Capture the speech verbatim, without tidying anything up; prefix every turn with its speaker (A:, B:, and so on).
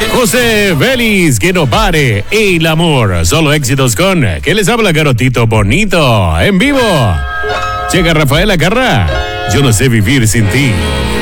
A: José Vélez, que no pare. El amor, solo éxitos con. ¿Qué les habla, Garotito Bonito? En vivo. Llega Rafaela Carrá. Yo no sé vivir sin ti.